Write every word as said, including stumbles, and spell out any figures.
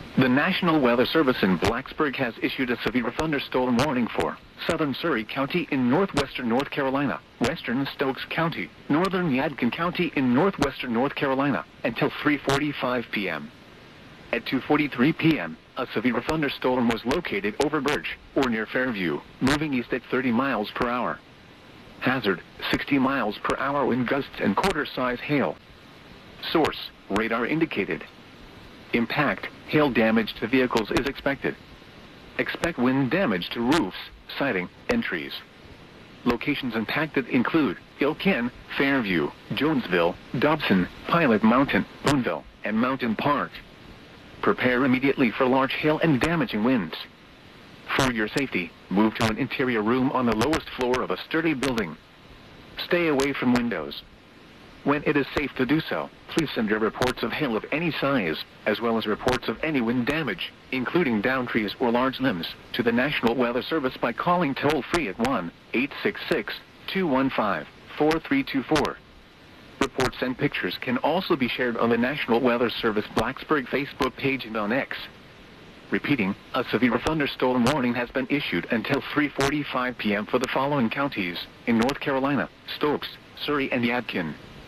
The National Weather Service in Blacksburg has issued a severe thunderstorm warning for southern Surry County in northwestern North Carolina, western Stokes County, northern Yadkin County in northwestern North Carolina, until three forty-five p m At two forty-three p m, a severe thunderstorm was located over Birch, or near Fairview, moving east at thirty miles per hour. Hazard, sixty miles per hour wind gusts and quarter-size hail. Source, radar indicated. Impact, hail damage to vehicles is expected. Expect wind damage to roofs, siding, and trees. Locations impacted include Ilkin, Fairview, Jonesville, Dobson, Pilot Mountain, Boonville, and Mountain Park. Prepare immediately for large hail and damaging winds. For your safety, move to an interior room on the lowest floor of a sturdy building. Stay away from windows. When it is safe to do so, please send your reports of hail of any size, as well as reports of any wind damage, including downed trees or large limbs, to the National Weather Service by calling toll-free at one eight six six, two one five, four three two four. Reports and pictures can also be shared on the National Weather Service Blacksburg Facebook page and on X. Repeating, a severe thunderstorm warning has been issued until three forty-five p m for the following counties in North Carolina: Stokes, Surry, and Yadkin.